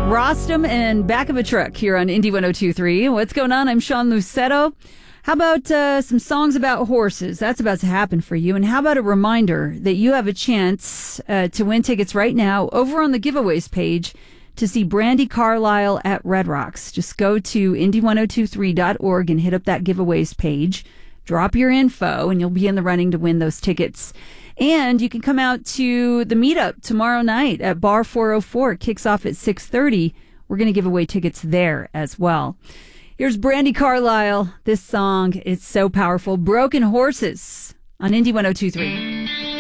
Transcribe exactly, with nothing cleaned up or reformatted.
Rostam and Back of a Truck here on Indy one oh two point three. What's going on? I'm Sean Lucetto. How about uh, some songs about horses? That's about to happen for you. And how about a reminder that you have a chance uh, to win tickets right now over on the giveaways page to see Brandi Carlile at Red Rocks. Just go to indy one oh two three dot org and hit up that giveaways page. Drop your info, and you'll be in the running to win those tickets. And you can come out to the meetup tomorrow night at Bar four oh four. It kicks off at six thirty. We're going to give away tickets there as well. Here's Brandi Carlile. This song is so powerful. Broken Horses on Indy one oh two point three.